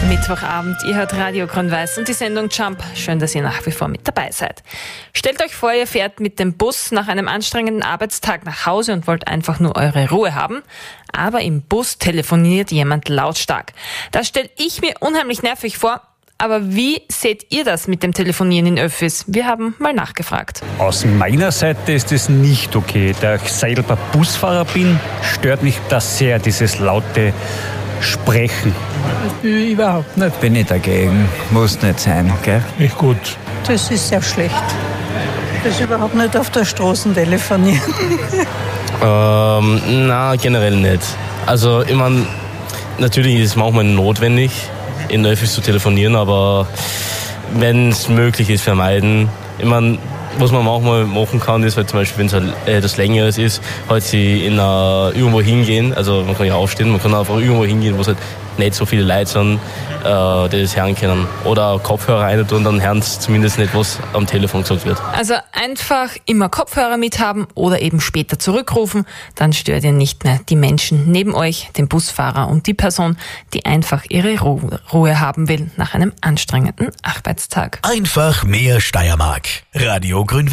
Mittwochabend, ihr hört Radio Grün-Weiß und die Sendung Jump. Schön, dass ihr nach wie vor mit dabei seid. Stellt euch vor, ihr fährt mit dem Bus nach einem anstrengenden Arbeitstag nach Hause und wollt einfach nur eure Ruhe haben. Aber im Bus telefoniert jemand lautstark. Das stelle ich mir unheimlich nervig vor. Aber wie seht ihr das mit dem Telefonieren in Öffis? Wir haben mal nachgefragt. Aus meiner Seite ist es nicht okay. Da ich selber Busfahrer bin, stört mich das sehr, dieses laute Sprechen. Überhaupt nicht. Bin ich dagegen. Muss nicht sein, gell? Nicht gut. Das ist sehr schlecht. Das ist überhaupt nicht auf der Straße telefonieren. Na, generell nicht. Also, ich meine, natürlich ist es manchmal notwendig, in Öffis zu telefonieren, aber wenn es möglich ist, vermeiden. Ich meine, was man manchmal machen kann, ist, halt zum Beispiel, wenn es halt etwas Längeres ist, halt sie irgendwo hingehen. Also man kann ja aufstehen, man kann einfach irgendwo hingehen, wo es halt nicht so viele Leute sind, die das hören können. Oder Kopfhörer rein tun, dann hören sie zumindest nicht, was am Telefon gesagt wird. Also einfach immer Kopfhörer mithaben oder eben später zurückrufen, dann stört ihr nicht mehr die Menschen neben euch, den Busfahrer und die Person, die einfach ihre Ruhe haben will nach einem anstrengenden Arbeitstag. Einfach mehr Steiermark. Radio Grün-Weiß.